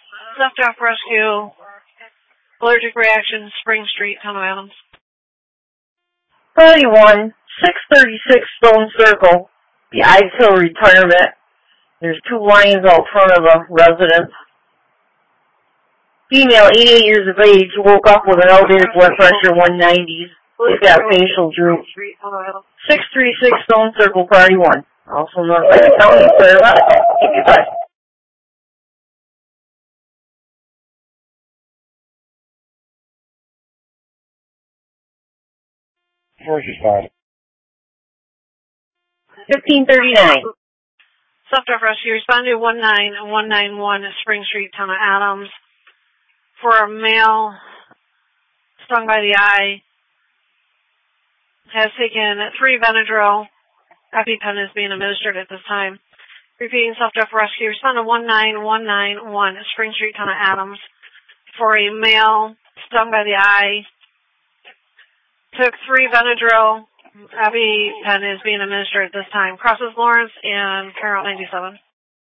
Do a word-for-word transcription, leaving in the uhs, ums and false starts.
Self-drop rescue, allergic reaction, Spring Street, Town of Adams. Party one, six thirty-six Stone Circle, the Ides Hill Retirement. There's two lions out front of a residence. Female, eighty-eight years of age, woke up with an elevated blood pressure, one nineties. They've got facial droop. six thirty-six Stone Circle, Party one. Also notified the county clerk. Thank you, bye. First respond. fifteen thirty-nine. Self-drop rescue, responded to one nine and one nine one at Spring Street, Town of Adams, for a male stung by the eye. Has taken three Benadryl. EpiPen is being administered at this time. Repeating self-drop rescue, respond to one nine one nine one at Spring Street, Town of Adams, for a male stung by the eye. Took three Benadryl. EpiPen is being administered at this time. Crosses Lawrence and Paramount ninety-seven.